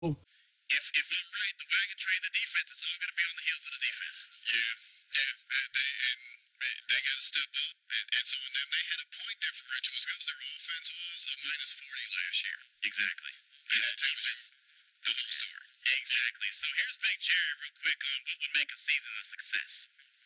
if I'm right, the wagon train, the defense, it's all going to be on the heels of the defense. Yeah, yeah. They got to step up, and some of them they had a point differential because their offense was a minus 40 last year. Exactly. And that defense, the whole story. Exactly. So here's Big Jerry, real quick, on what would make a season a success.